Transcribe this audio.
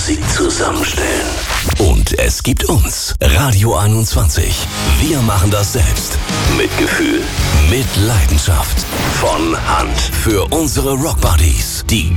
Musik zusammenstellen. Und es gibt uns, Radio 21. Wir machen das selbst. Mit Gefühl, mit Leidenschaft. Von Hand. Für unsere Rockbuddies, die